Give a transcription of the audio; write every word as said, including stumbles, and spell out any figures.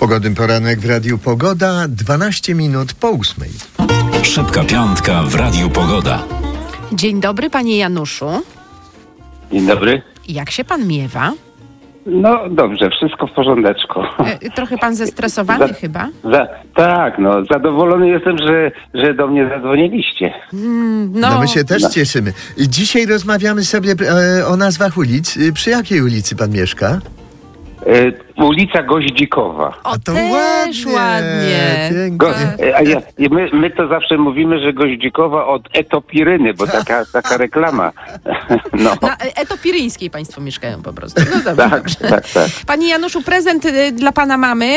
Pogodny poranek w Radiu Pogoda, dwanaście minut po ósmej. Szybka piątka w Radiu Pogoda. Dzień dobry, panie Januszu. Dzień dobry. Jak się pan miewa? No dobrze, wszystko w porządeczku. E, trochę pan zestresowany Za- chyba? Za, tak, no zadowolony jestem, że, że do mnie zadzwoniliście. Mm, No, no, my się też cieszymy. I dzisiaj rozmawiamy sobie e, o nazwach ulic. E, Przy jakiej ulicy pan mieszka? E, ulica Goździkowa. o, to też ładnie, ładnie. pięknie. Go, e, a ja, my, my to zawsze mówimy, że Goździkowa od etopiryny, bo taka, taka reklama. No. Na Etopiryńskiej państwo mieszkają po prostu. No dobrze, Tak, dobrze. tak, tak. Panie Januszu, prezent y, dla pana mamy.